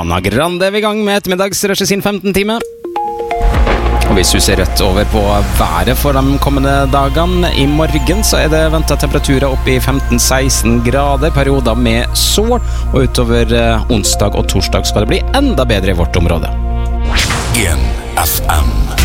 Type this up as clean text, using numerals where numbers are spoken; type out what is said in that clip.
Ariana Grande er vi I gang med ettermiddagsrushet sin 15 time. Og hvis du ser rett over på været for de kommende dagene, I morgen så er det ventet temperaturer opp I 15-16 grader, perioder med sol, og utover onsdag og torsdag skal det bli enda bedre I vårt område. 1 FM